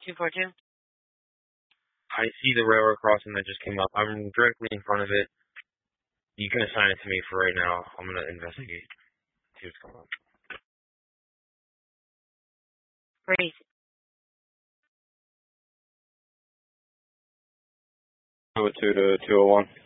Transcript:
242. I see the railroad crossing that just came up. I'm directly in front of it. You can assign it to me for right now. I'm going to investigate. See what's going on. Great. 202 to 201.